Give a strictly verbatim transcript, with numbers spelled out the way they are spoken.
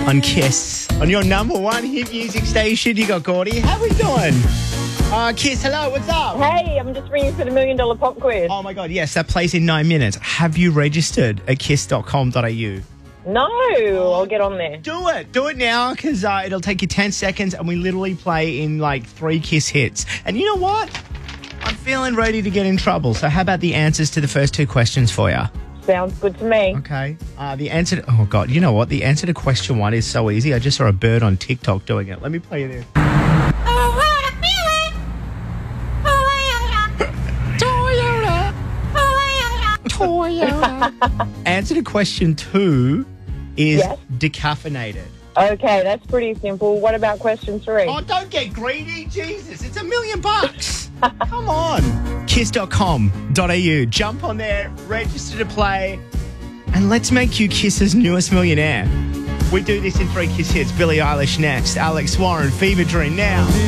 on Kiss. On your number one hit music station, you got Gordy. How we doing? Uh, Kiss, hello, what's up? Hey, I'm just ringing for the million dollar pop quiz. Oh my God, yes, that plays in nine minutes. Have you registered at kiss dot com dot a u? No, I'll get on there. Do it. Do it now because uh, it'll take you ten seconds and we literally play in like three Kiss hits. And you know what? I'm feeling ready to get in trouble. So how about the answers to the first two questions for you? Sounds good to me. Okay. Uh, the answer to, oh God, you know what? The answer to question one is so easy. I just saw a bird on TikTok doing it. Let me play you this. Toyota. Answer to question two is Yes. decaffeinated. Okay, that's pretty simple. What about question three? Oh, don't get greedy. Jesus, it's a million bucks. Come on. kiss dot com dot a u. Jump on there, register to play, and let's make you Kiss's newest millionaire. We do this in three Kiss hits. Billie Eilish next. Alex Warren, Fever Dream now.